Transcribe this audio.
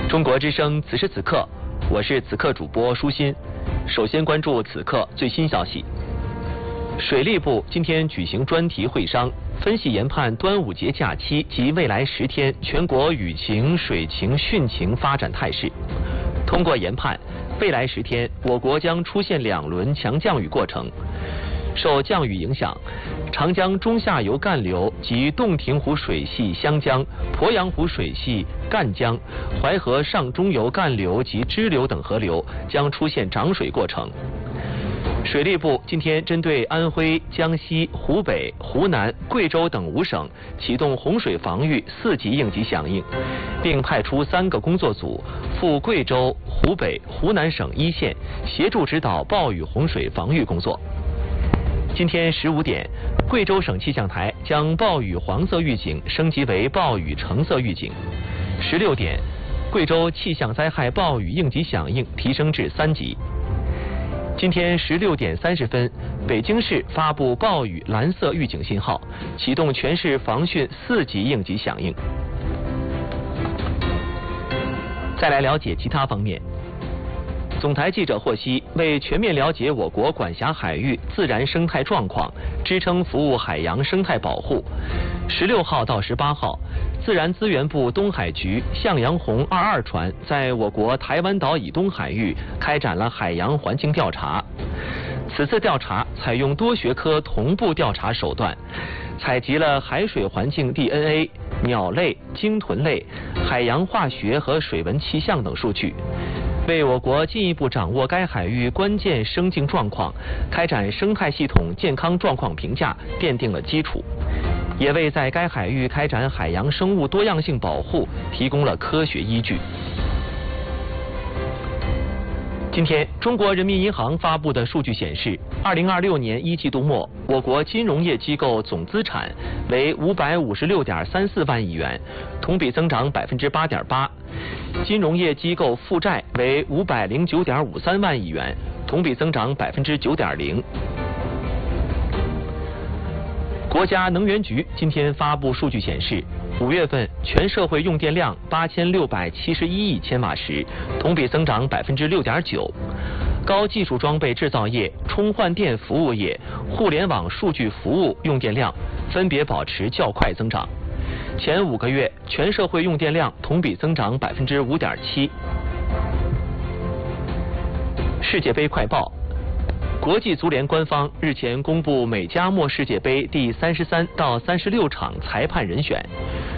中国之声此时此刻，我是此刻主播舒心。首先关注此刻最新消息。水利部今天举行专题会商，分析研判端午节假期及未来10天全国雨情、水情、汛情发展态势。通过研判，未来10天我国将出现2轮强降雨过程。受降雨影响，长江中下游干流及洞庭湖水系湘江、鄱阳湖水系赣江、淮河上中游干流及支流等河流将出现涨水过程。水利部今天针对安徽、江西、湖北、湖南、贵州等5省启动洪水防御4级应急响应，并派出3个工作组赴贵州、湖北、湖南省一线协助指导暴雨洪水防御工作。今天15点，贵州省气象台将暴雨黄色预警升级为暴雨橙色预警。16点，贵州气象灾害暴雨应急响应提升至3级。今天16点30分，北京市发布暴雨蓝色预警信号，启动全市防汛4级应急响应。再来了解其他方面。总台记者获悉，为全面了解我国管辖海域自然生态状况，支撑服务海洋生态保护，16号到18号，自然资源部东海局向阳红22船在我国台湾岛以东海域开展了海洋环境调查。此次调查采用多学科同步调查手段，采集了海水环境 DNA、鸟类、鲸豚类、海洋化学和水文气象等数据，为我国进一步掌握该海域关键生境状况，开展生态系统健康状况评价奠定了基础，也为在该海域开展海洋生物多样性保护提供了科学依据。今天，中国人民银行发布的数据显示，2026年1季度末，我国金融业机构总资产为556.34万亿元，同比增长8.8%；金融业机构负债为509.53万亿元，同比增长9.0%。国家能源局今天发布数据显示，5月份全社会用电量8671亿千瓦时，同比增长6.9%。高技术装备制造业、充换电服务业、互联网数据服务用电量分别保持较快增长。前5个月全社会用电量同比增长5.7%。世界杯快报。国际足联官方日前公布美加墨世界杯第33到36场裁判人选，